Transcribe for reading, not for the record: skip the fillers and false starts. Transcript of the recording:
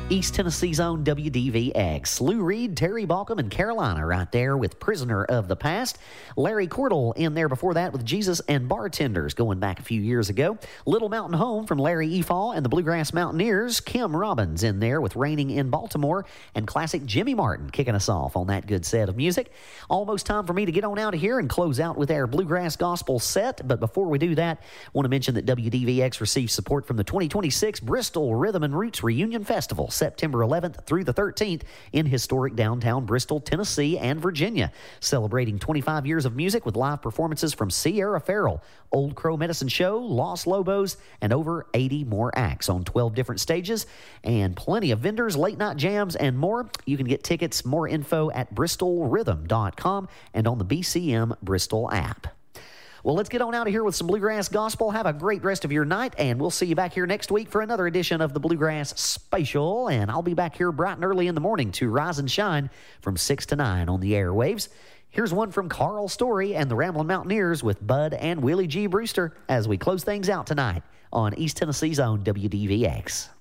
East Tennessee's own WDVX. Lou Reed, Terry Balcom, and Carolina right there with Prisoner of the Past. Larry Cordell in there before that with Jesus and Bartenders going back a few years ago. Little Mountain Home from Larry Efall and the Bluegrass Mountaineers. Kim Robbins in there with Raining in Baltimore. And classic Jimmy Martin kicking us off on that good set of music. Almost time for me to get on out of here and close out with our Bluegrass Gospel set. But before we do that, I want to mention that WDVX receives support from the 2026 Bristol Rhythm and Roots Reunion Festival, September 11th through the 13th in historic downtown Bristol, Tennessee, and Virginia. Celebrating 25 years of music with live performances from Sierra Farrell, Old Crow Medicine Show, Los Lobos, and over 80 more acts on 12 different stages, and plenty of vendors, late night jams, and more. You can get tickets, more info at bristolrhythm.com and on the BCM Bristol app. Well, let's get on out of here with some Bluegrass Gospel. Have a great rest of your night, and we'll see you back here next week for another edition of the Bluegrass Spatial. And I'll be back here bright and early in the morning to rise and shine from 6 to 9 on the airwaves. Here's one from Carl Story and the Ramblin' Mountaineers with Bud and Willie G. Brewster as we close things out tonight on East Tennessee's own WDVX.